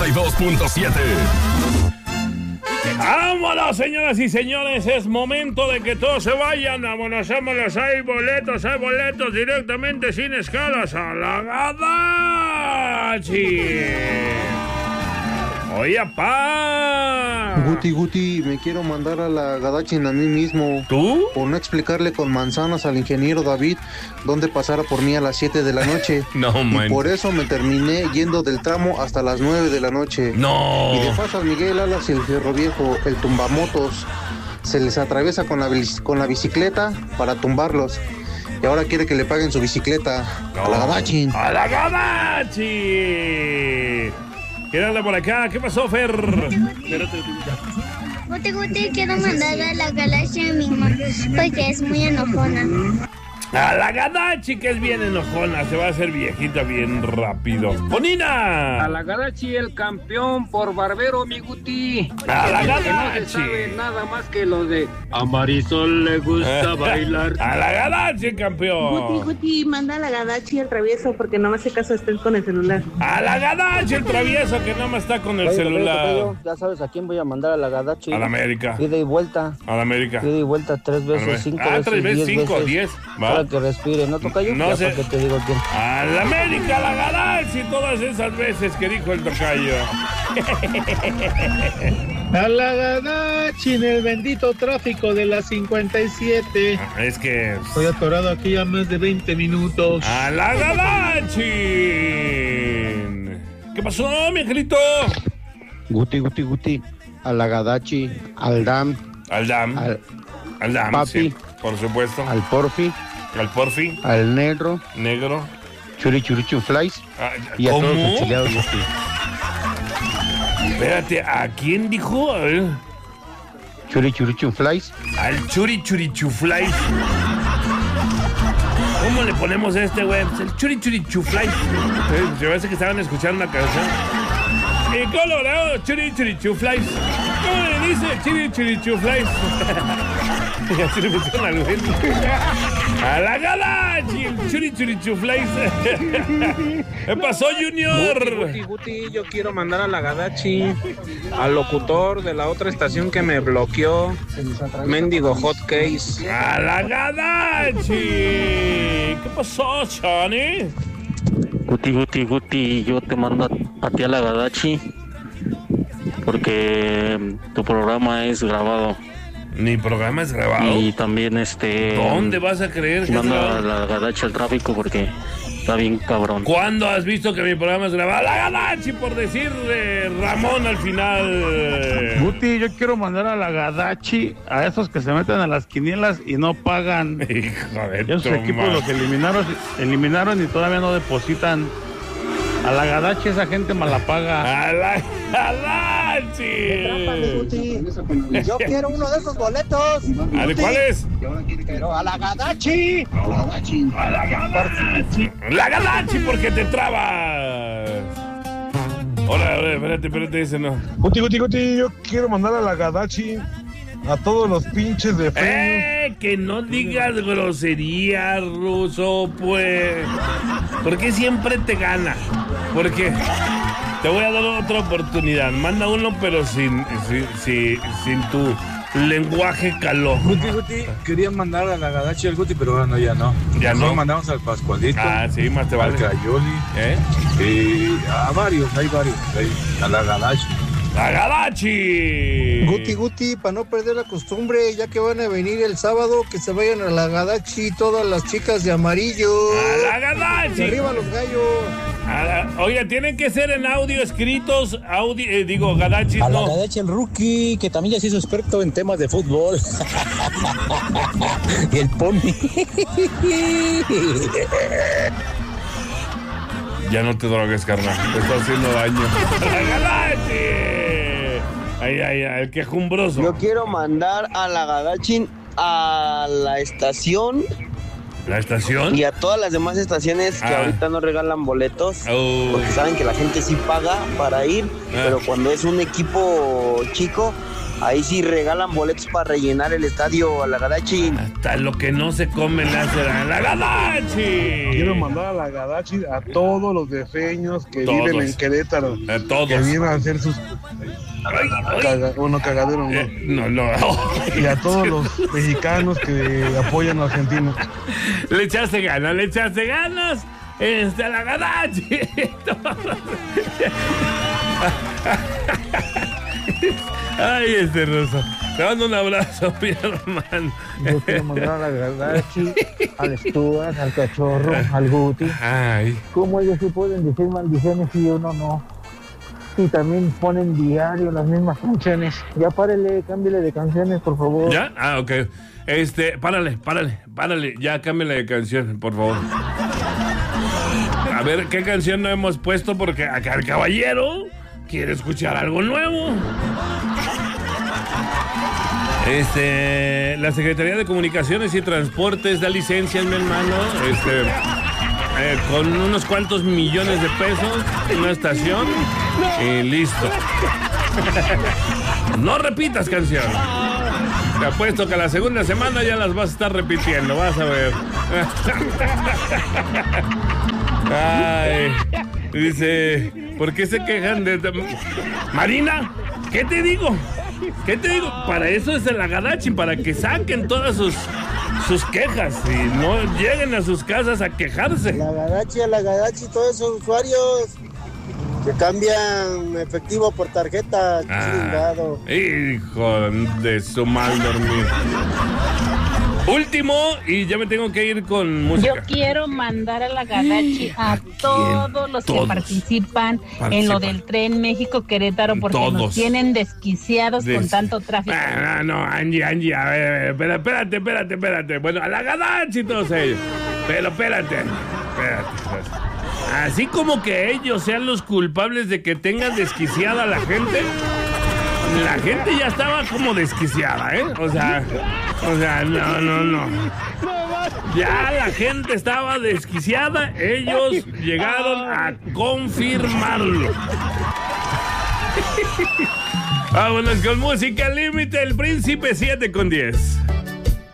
92.7. ¡Vámonos, señoras y señores! Es momento de que todos se vayan. ¡Vámonos, vámonos! Hay boletos directamente sin escalas a la Gadachi. ¡Oye, pa! Guti, me quiero mandar a la Gadachi a mí mismo. ¿Tú? Por no explicarle con manzanas al ingeniero David dónde pasara por mí a las 7 de la noche. No, man. Y por eso me terminé yendo del tramo hasta las 9 de la noche. No. Y de paso a Miguel Alas y el Fierro Viejo, el tumbamotos, se les atraviesa con la bicicleta para tumbarlos. Y ahora quiere que le paguen su bicicleta. No. A la Gadachi. ¡A la Gadachi! ¿Quién anda por acá? ¿Qué pasó, Fer? Guti, quiero mandar a la Gadachi a mi mamá porque es muy enojona. A la Gadachi, que es bien enojona, se va a hacer viejita bien rápido. ¡Bonina! A la Gadachi, el campeón por barbero, mi Guti. A la Que no se Gadachi. sabe nada más que lo de a Marisol le gusta bailar. A la Gadachi, campeón. Guti, manda a la Gadachi el travieso porque no me hace caso estén con el celular. A la Gadachi, el travieso que nada más está con el celular. Ya sabes a quién voy a mandar a la Gadachi. A la América. Ida y vuelta. A la América. Ida y vuelta 3 veces, 5 veces. 3 veces, 5, 10. Para que respire, ¿no toca yo? No Ya sé. para que te digo quién. A la América, a la Gadachi, todas esas veces que dijo el tocayo. A la Gadachi en el bendito tráfico de la 57. Es que... Estoy atorado aquí ya más de 20 minutos. ¡A la Gadachi! ¿Qué pasó, mi angelito? Guti. A la Gadachi, al DAM. Al DAM, Papi. sí, por supuesto. Al Porfi. Al Porfi. Al Negro. Churichuflies. Y a todos los ¿Cómo? exiliados, Guti. Espérate, ¿a quién dijo? A ver. Churichuflies. Al Churichuflies. ¿Cómo le ponemos a este güey? El Churichuflies. Se me hace que estaban escuchando una canción. Y Colorado, Churichuflies. ¿Cómo le dice Churichuflies? Y así le pusieron al güey. A la Gadachi, el Churichuflies. ¿Qué pasó, Junior? Guti, yo quiero mandar a la Gadachi al locutor de la otra estación que me bloqueó. Mendigo hot case. A la Gadachi. ¿Qué pasó, Johnny? Guti, yo te mando a ti a la Gadachi porque tu programa es grabado. Mi programa es grabado. Y también ¿Dónde vas a creer que mando es a grabado? la Gadachi al tráfico porque está bien cabrón. ¿Cuándo has visto que mi programa es grabado? La Gadachi, por decir Ramón al final. Guti, yo quiero mandar a la Gadachi a esos que se meten a las quinielas y no pagan. Hijo de Esos tu equipos madre. los eliminaron y todavía no depositan. A la Gadachi esa gente me la paga. A la Gadachi. Yo quiero uno de esos boletos. ¿A de cuál es? Pero a la Gadachi. La Gadachi, porque te trabas. Hola, espérate, ese no. Guti, yo quiero mandar a la Gadachi a todos los pinches de Facebook. Que no digas groserías, Ruso, pues. Porque siempre te gana. Porque te voy a dar otra oportunidad. Manda uno, pero sin tu lenguaje caló. Guti, quería mandar a la Gadachi al Guti, pero bueno, ya no. Ya no. Mejor mandamos al Pascualito. Ah, sí, más te vale. Al Crayoli. A varios, hay varios. A la Gadachi. ¡La Gadachi! Guti, para no perder la costumbre, ya que van a venir el sábado, que se vayan a la Gadachi todas las chicas de amarillo. ¡A la Gadachi! ¡Arriba los gallos! Oiga, tienen que ser en audio escritos, Gadachi A la no. Gadachi el rookie, que también ya se hizo experto en temas de fútbol. Y el Pony. Ya no te drogues, carnal. Te está haciendo daño. ¡La Gadachi! Ay, el quejumbroso. Yo quiero mandar a la Gadachi a la estación. ¿La estación? Y a todas las demás estaciones que ahorita no regalan boletos. Porque saben que la gente sí paga para ir. Pero cuando es un equipo chico, Ahí sí regalan boletos para rellenar el estadio a la Gadachi. Hasta lo que no se come le hace a la Gadachi. Quiero mandar a la Gadachi a todos los defeños que Todos. viven en Querétaro. A todos. Que vienen a hacer sus... cagaderos, no. No. Y a todos los mexicanos que apoyan a Argentina. Le echaste ganas. A la Gadachi. Ay, ruso. Te mando un abrazo, mi hermano. Yo quiero mandar a la Gadachi, al Stuart, al Cachorro, al Guti. Ay. ¿Cómo ellos sí pueden decir maldiciones y uno no? Y también ponen diario las mismas canciones. Ya párele, cámbiale de canciones, por favor. ¿Ya? Ah, ok. Párale. Ya cámbiale de canción, por favor. A ver, ¿qué canción no hemos puesto? Porque acá el caballero quiere escuchar algo nuevo. La Secretaría de Comunicaciones y Transportes da licencias, mi hermano. Con unos cuantos millones de pesos, una estación y listo. No repitas canción. Te apuesto que la segunda semana ya las vas a estar repitiendo, vas a ver. Ay, dice, ¿por qué se quejan de... Marina, ¿qué te digo? Para eso es el Gadachi, para que saquen todas sus quejas y no lleguen a sus casas a quejarse. A la Gadachi, todos esos usuarios que cambian efectivo por tarjeta, chingado. Hijo de su mal dormir. Último, y ya me tengo que ir con música. Yo quiero mandar a la Gadachi a todos los que participan en lo del tren México-Querétaro, porque nos tienen desquiciados con tanto tráfico. No, Angie, a ver, espérate. Bueno, a la Gadachi todos ellos. Pero espérate. Así como que ellos sean los culpables de que tengan desquiciada a la gente ya estaba como desquiciada, ¿eh? O sea, no. Ya la gente estaba desquiciada, ellos llegaron a confirmarlo. Vámonos con música límite, El Príncipe 7:10.